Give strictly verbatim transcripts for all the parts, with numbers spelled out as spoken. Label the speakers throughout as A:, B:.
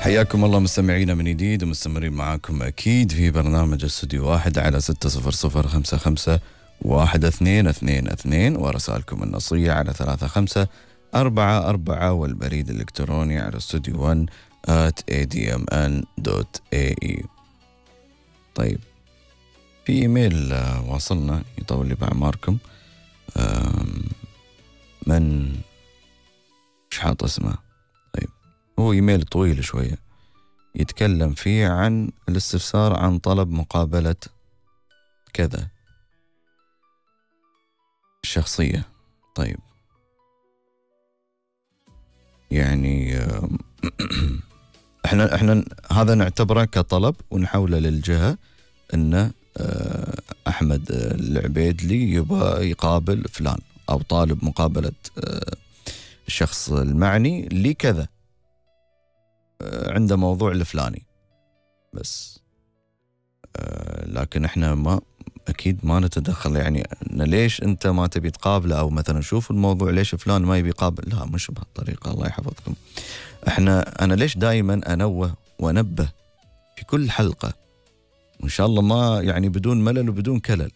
A: حياكم الله مستمعينا من جديد، ومستمرين معاكم أكيد في برنامج استوديو واحد على ستة صفر صفر خمسة خمسة واحد اثنين اثنين اثنين، ورسائلكم النصية على ثلاثة خمسة أربعة أربعة، والبريد الإلكتروني على استوديو واحد آت إيه دي إم إن دوت إيه إي. طيب، في إيميل واصلنا يطول لي بأعماركم من مش حاط اسمه. طيب، هو إيميل طويل شوية يتكلم فيه عن الاستفسار عن طلب مقابلة كذا الشخصية. طيب، يعني احنا احنا هذا نعتبره كطلب ونحوله للجهة ان احمد العبيدلي يبغى يقابل فلان، او طالب مقابلة الشخص المعني لكذا عنده موضوع الفلاني بس. لكن احنا ما اكيد ما نتدخل، يعني ليش انت ما تبي تقابله، او مثلا شوف الموضوع ليش فلان ما يبي يقابل. لا، مش بهالطريقة، الله يحفظكم. احنا انا ليش دائما انوه وانبه في كل حلقة، وان شاء الله ما يعني بدون ملل وبدون كلل،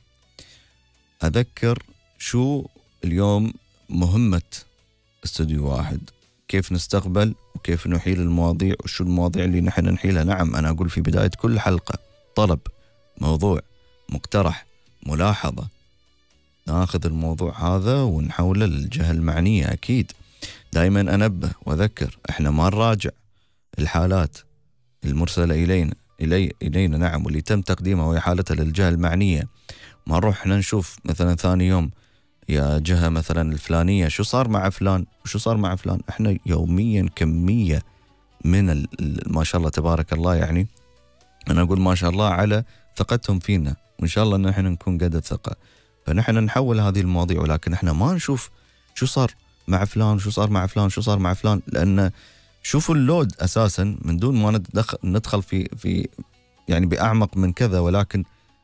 A: اذكر شو اليوم مهمة استوديو واحد، كيف نستقبل وكيف نحيل المواضيع، وشو المواضيع اللي نحن نحيلها. نعم، أنا أقول في بداية كل حلقة طلب، موضوع، مقترح، ملاحظة، ناخذ الموضوع هذا ونحوله للجهة المعنية. أكيد دائما أنبه وأذكر، إحنا ما نراجع الحالات المرسلة إلينا إلي إلينا نعم، واللي تم تقديمها وهي حالتها للجهة المعنية. ما نروح إحنا نشوف مثلا ثاني يوم يا جهة مثلا الفلانية شو صار مع فلان وشو صار مع فلان. احنا يوميا كمية من ما شاء الله تبارك الله، يعني انا اقول ما شاء الله على ثقتهم فينا، وان شاء الله ان احنا نكون قد الثقة. فنحن نحول هذه المواضيع، ولكن احنا ما نشوف شو صار مع فلان شو صار مع فلان شو صار مع فلان، لان شوفوا اللود اساسا من دون ما ندخل ندخل في في يعني باعمق من كذا، ولكن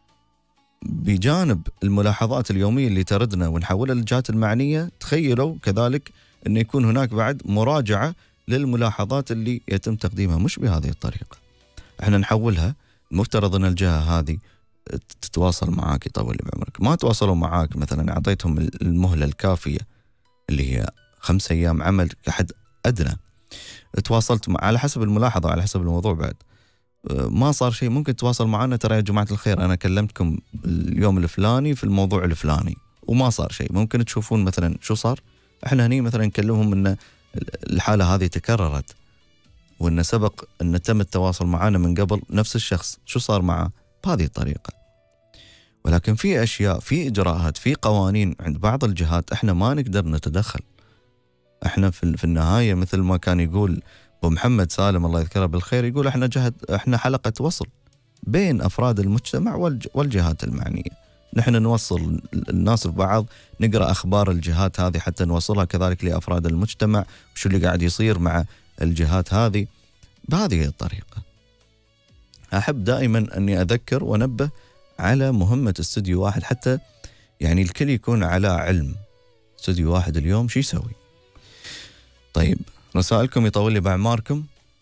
A: بجانب الملاحظات اليومية اللي تردنا ونحولها للجهات المعنية، تخيلوا كذلك أن يكون هناك بعد مراجعة للملاحظات اللي يتم تقديمها. مش بهذه الطريقة، احنا نحولها. المفترض أن الجهة هذه تتواصل معاك، يطول بعمرك. ما تواصلوا معاك مثلا، أعطيتهم المهلة الكافية اللي هي خمس أيام عمل كحد أدنى، تواصلت مع على حسب الملاحظة على حسب الموضوع، بعد ما صار شيء ممكن تواصل معنا، ترى يا جماعة الخير أنا كلمتكم اليوم الفلاني في الموضوع الفلاني وما صار شيء. ممكن تشوفون مثلا شو صار. احنا هني مثلا نكلمهم ان الحالة هذه تكررت، وان سبق ان تم التواصل معنا من قبل نفس الشخص، شو صار معه بهذه الطريقة. ولكن في أشياء، في إجراءات، في قوانين عند بعض الجهات احنا ما نقدر نتدخل. احنا في النهاية مثل ما كان يقول أبو محمد سالم الله يذكره بالخير، يقول احنا جهة احنا حلقة وصل بين أفراد المجتمع والجهات المعنية. نحن نوصل الناس ببعض، نقرأ أخبار الجهات هذه حتى نوصلها كذلك لأفراد المجتمع، وشو اللي قاعد يصير مع الجهات هذه بهذه الطريقة. أحب دائما أني أذكر وأنبه على مهمة استوديو واحد، حتى يعني الكل يكون على علم استوديو واحد اليوم شو يسوي. طيب، رسائلكم يطول لي بأعماركم.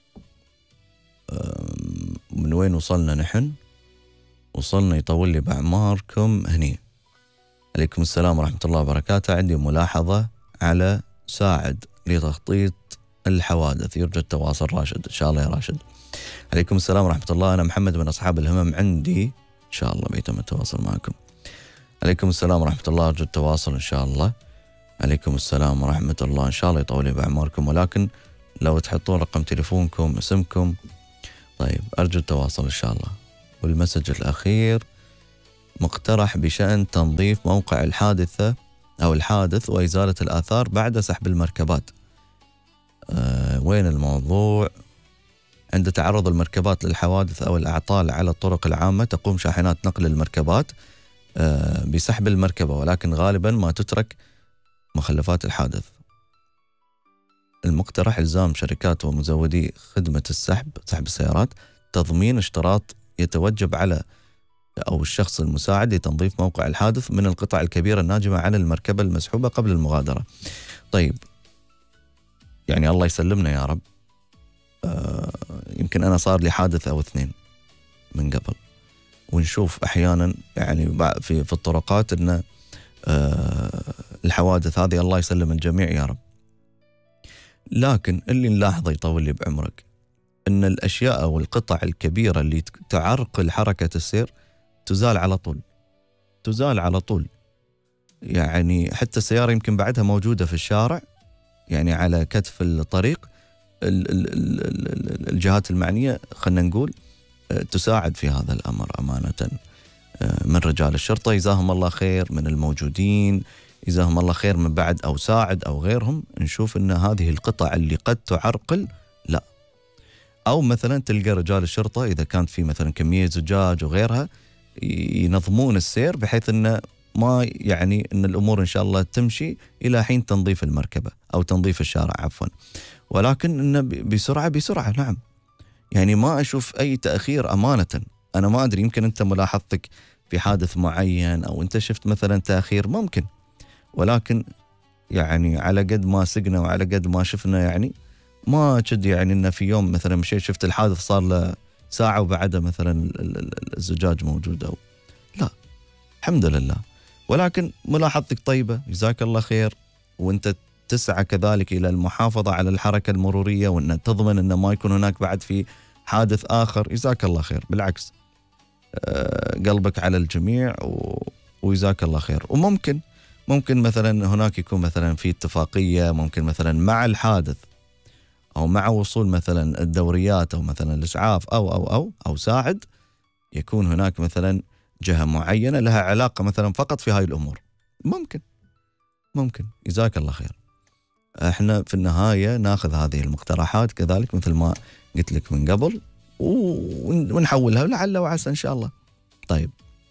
A: من وين وصلنا نحن؟ وصلنا يطول لي بأعماركم هني. عليكم السلام ورحمة الله وبركاته. عندي ملاحظة على ساعد لتخطيط الحوادث، يرجى التواصل. راشد، إن شاء الله يا راشد. عليكم السلام ورحمة الله. أنا محمد من أصحاب الهمم، عندي إن شاء الله بيتم التواصل معكم. عليكم السلام ورحمة الله، أرجو التواصل إن شاء الله. عليكم السلام ورحمة الله. إن شاء الله يطول لي بأعماركم، ولكن لو تحطون رقم تليفونكم اسمكم. طيب، أرجو التواصل إن شاء الله. والمسج الأخير، مقترح بشأن تنظيف موقع الحادثة أو الحادث وإزالة الآثار بعد سحب المركبات. أه وين الموضوع؟ عند تعرض المركبات للحوادث أو الأعطال على الطرق العامة، تقوم شاحنات نقل المركبات أه بسحب المركبة، ولكن غالبا ما تترك مخلفات الحادث. المقترح إلزام شركات ومزودي خدمة السحب سحب السيارات تضمين اشتراط يتوجب على أو الشخص المساعد لتنظيف موقع الحادث من القطع الكبيرة الناجمة عن المركبة المسحوبة قبل المغادرة. طيب، يعني الله يسلمنا يا رب. آه يمكن أنا صار لي حادث أو اثنين من قبل، ونشوف أحيانا يعني في في الطرقات أن آه الحوادث هذه الله يسلم الجميع يا رب. لكن اللي نلاحظه يطول لي بعمرك أن الأشياء أو القطع الكبيرة اللي تعرقل حركة السير تزال على طول، تزال على طول. يعني حتى السيارة يمكن بعدها موجودة في الشارع، يعني على كتف الطريق، الجهات المعنية خلنا نقول تساعد في هذا الأمر أمانة، من رجال الشرطة جزاهم الله خير، من الموجودين جزاهم الله خير من بعد أو ساعد أو غيرهم. نشوف أن هذه القطع اللي قد تعرقل لا، أو مثلا تلقى رجال الشرطة إذا كانت في مثلا كمية زجاج وغيرها ينظمون السير بحيث أنه ما يعني أن الأمور إن شاء الله تمشي إلى حين تنظيف المركبة أو تنظيف الشارع عفوا، ولكن أنه بسرعة بسرعة. نعم، يعني ما أشوف أي تأخير أمانة. أنا ما أدري، يمكن أنت ملاحظتك في حادث معين أو أنت شفت مثلا تأخير ممكن، ولكن يعني على قد ما سقنا وعلى قد ما شفنا يعني ما تشد يعني أن في يوم مثلا مشيت شفت الحادث صار له ساعة وبعدها مثلا الزجاج موجود أو لا، الحمد لله. ولكن ملاحظتك طيبة جزاك الله خير، وأنت تسعى كذلك إلى المحافظة على الحركة المرورية وأن تضمن أن ما يكون هناك بعد في حادث آخر، جزاك الله خير. بالعكس أه قلبك على الجميع و... وجزاك الله خير. وممكن ممكن مثلا هناك يكون مثلا في اتفاقية، ممكن مثلا مع الحادث أو مع وصول مثلا الدوريات أو مثلا الإسعاف أو أو أو أو ساعد، يكون هناك مثلا جهة معينة لها علاقة مثلا فقط في هاي الأمور. ممكن ممكن جزاك الله خير. احنا في النهاية ناخذ هذه المقترحات كذلك مثل ما قلت لك من قبل ونحولها لعل وعسى إن شاء الله. طيب،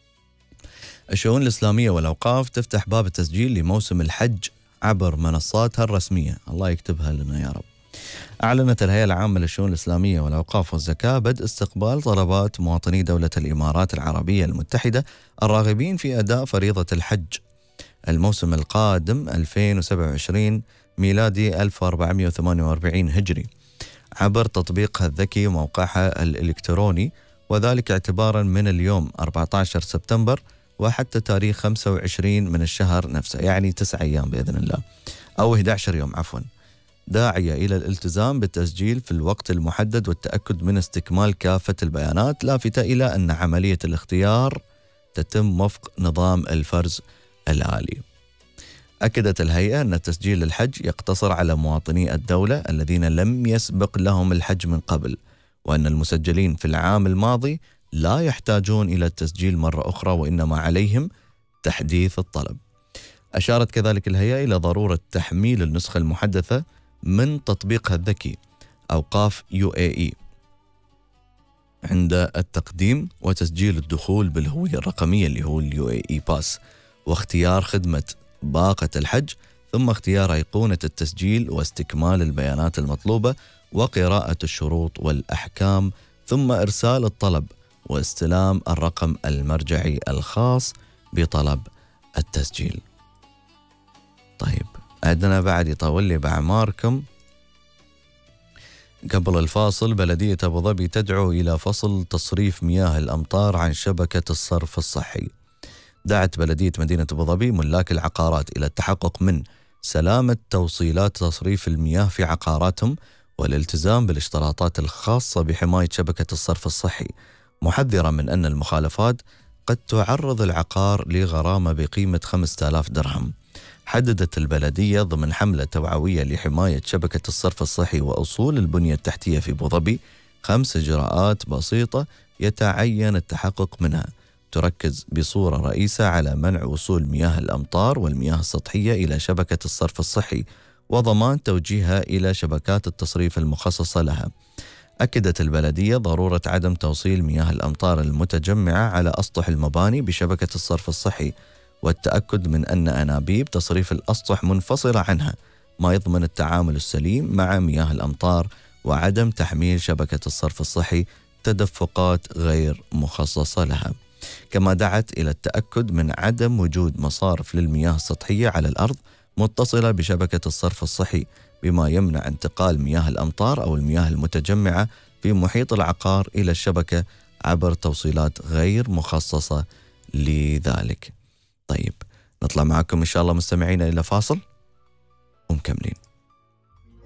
A: الشؤون الإسلامية والأوقاف تفتح باب التسجيل لموسم الحج عبر منصاتها الرسمية، الله يكتبها لنا يا رب. أعلنت الهيئة العامة للشؤون الإسلامية والأوقاف والزكاة بدء استقبال طلبات مواطني دولة الإمارات العربية المتحدة الراغبين في أداء فريضة الحج الموسم القادم ألفين وسبعة وعشرين ميلادي ألف وأربعمائة وثمانية وأربعين هجري عبر تطبيقها الذكي وموقعها الإلكتروني، وذلك اعتبارا من اليوم أربعة عشر سبتمبر وحتى تاريخ خمسة وعشرين من الشهر نفسه، يعني تسعة أيام بإذن الله أو أحد عشر يوم عفوا، داعية إلى الالتزام بالتسجيل في الوقت المحدد والتأكد من استكمال كافة البيانات، لافتة إلى أن عملية الاختيار تتم وفق نظام الفرز الآلي. أكدت الهيئة أن تسجيل الحج يقتصر على مواطني الدولة الذين لم يسبق لهم الحج من قبل، وأن المسجلين في العام الماضي لا يحتاجون إلى التسجيل مرة أخرى وإنما عليهم تحديث الطلب. أشارت كذلك الهيئة إلى ضرورة تحميل النسخة المحدثة من تطبيقها الذكي أوقاف يو إيه إي عند التقديم وتسجيل الدخول بالهوية الرقمية اللي هو اليو إيه إي باس، واختيار خدمة باقة الحج، ثم اختيار أيقونة التسجيل واستكمال البيانات المطلوبة وقراءة الشروط والأحكام، ثم إرسال الطلب واستلام الرقم المرجعي الخاص بطلب التسجيل. طيب، عندنا بعد يطول لي بأعماركم. قبل الفاصل، بلدية أبو ظبي تدعو إلى فصل تصريف مياه الأمطار عن شبكة الصرف الصحي. دعت بلدية مدينة أبو ظبي ملاك العقارات إلى التحقق من سلامة توصيلات تصريف المياه في عقاراتهم والالتزام بالاشتراطات الخاصة بحماية شبكة الصرف الصحي، محذرا من أن المخالفات قد تعرض العقار لغرامة بقيمة خمسة آلاف درهم. حددت البلدية ضمن حملة توعوية لحماية شبكة الصرف الصحي وأصول البنية التحتية في أبو ظبي خمس إجراءات بسيطة يتعين التحقق منها، تركز بصورة رئيسة على منع وصول مياه الأمطار والمياه السطحية إلى شبكة الصرف الصحي وضمان توجيهها إلى شبكات التصريف المخصصة لها. أكدت البلدية ضرورة عدم توصيل مياه الأمطار المتجمعة على أسطح المباني بشبكة الصرف الصحي، والتأكد من أن أنابيب تصريف الأسطح منفصلة عنها، ما يضمن التعامل السليم مع مياه الأمطار، وعدم تحميل شبكة الصرف الصحي تدفقات غير مخصصة لها. كما دعت إلى التأكد من عدم وجود مصارف للمياه السطحية على الأرض متصلة بشبكة الصرف الصحي بما يمنع انتقال مياه الأمطار أو المياه المتجمعة في محيط العقار إلى الشبكة عبر توصيلات غير مخصصة لذلك. طيب نطلع معكم إن شاء الله مستمعينا إلى فاصل ومكملين.